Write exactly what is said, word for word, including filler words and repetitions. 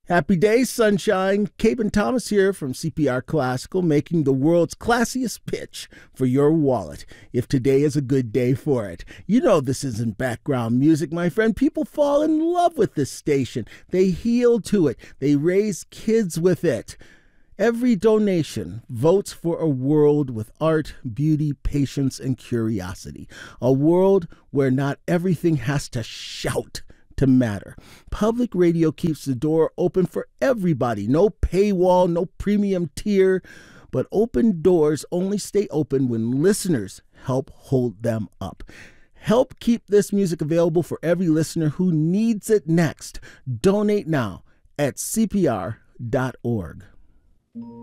Happy day, sunshine. Caben Thomas here from C P R Classical, making the world's classiest pitch for your wallet, if today is a good day for it. You know this isn't background music, my friend. People fall in love with this station. They heal to it. They raise kids with it. Every donation votes for a world with art, beauty, patience, and curiosity. A world where not everything has to shout to matter. Public radio keeps the door open for everybody. No paywall, no premium tier, but open doors only stay open when listeners help hold them up. Help keep this music available for every listener who needs it next. Donate now at C P R dot org.